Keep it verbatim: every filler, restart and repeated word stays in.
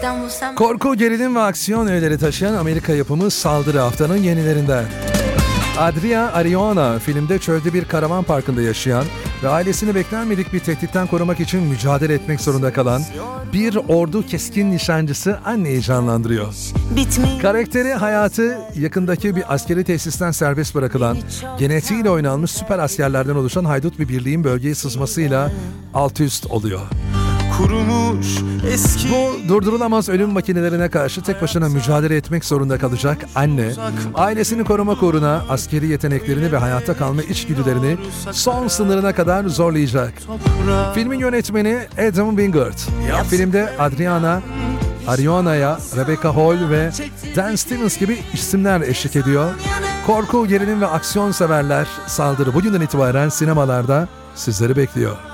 Korku, gerilim ve aksiyon öğeleri taşıyan Amerika yapımı Saldırı haftanın yenilerinden. Adria Arjona filmde çölde bir karavan parkında yaşayan ve ailesini beklenmedik bir tehditten korumak için mücadele etmek zorunda kalan bir ordu keskin nişancısı anneyi canlandırıyor. Karakteri hayatı yakındaki bir askeri tesisten serbest bırakılan, genetiğiyle oynanmış süper askerlerden oluşan haydut bir birliğin bölgeye sızmasıyla alt üst oluyor. Kurumuş eski... Bu durdurulamaz ölüm makinelerine karşı tek başına mücadele etmek zorunda kalacak anne, ailesini korumak uğruna askeri yeteneklerini ve hayatta kalma içgüdülerini son sınırına kadar zorlayacak. Filmin yönetmeni Adam Wingard. Filmde Adriana Arjona'ya Rebecca Hall ve Dan Stevens gibi isimler eşlik ediyor. Korku, gerilim ve aksiyon severler Saldırı bugünden itibaren sinemalarda sizleri bekliyor.